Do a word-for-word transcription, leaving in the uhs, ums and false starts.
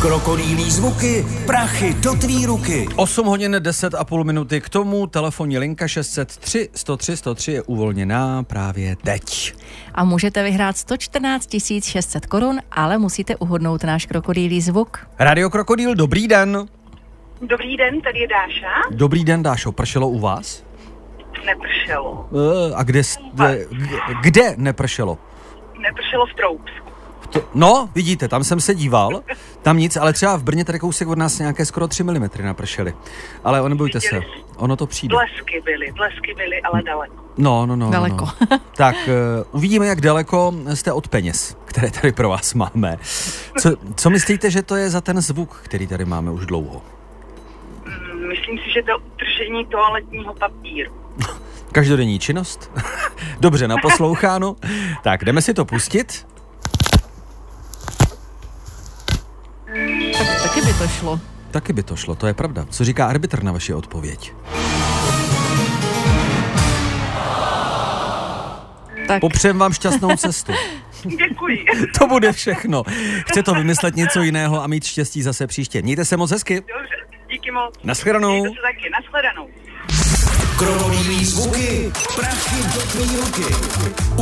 Krokodýlí zvuky, prachy do tvý ruky. osm hodin deset a půl minuty k tomu, telefonní linka šest set tři sto tři sto tři je uvolněná právě teď. A můžete vyhrát sto čtrnáct tisíc šest set korun, ale musíte uhodnout náš krokodýlí zvuk. Radio Krokodýl, dobrý den. Dobrý den, tady je Dáša. Dobrý den, Dášo, pršelo u vás? Nepršelo. E, a kde, kde, kde nepršelo? Nepršelo v Troubsku. To, no, vidíte, tam jsem se díval, tam nic, ale třeba v Brně tady kousek od nás nějaké skoro tři milimetry napršely. Ale nebojte se, ono to přijde. Blesky byly, blesky byly, ale daleko. No, no, no. Daleko. No. Tak uh, uvidíme, jak daleko jste od peněz, které tady pro vás máme. Co, co myslíte, že to je za ten zvuk, který tady máme už dlouho? Mm, myslím si, že to utržení toaletního papíru. Každodenní činnost? Dobře, naposloucháno. Tak, jdeme si to pustit. Tak, taky by to šlo. Taky by to šlo, to je pravda. Co říká arbitr na vaši odpověď? Tak. Popřejem vám šťastnou cestu. Děkuji. To bude všechno. Chce to vymyslet něco jiného a mít štěstí zase příště. Mějte se moc hezky. Dobře, díky moc. Nashledanou. Mějte se taky, nashledanou. Krokodýlí zvuky, prachy do tvý ruky.